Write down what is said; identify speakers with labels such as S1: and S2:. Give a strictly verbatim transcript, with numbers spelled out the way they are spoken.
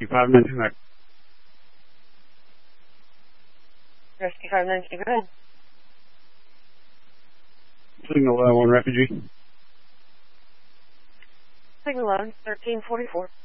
S1: Rescue five nine two, back.
S2: Rescue five nine two, go ahead.
S1: Signal uh, one refugee.
S2: Signal eleven, thirteen forty-four.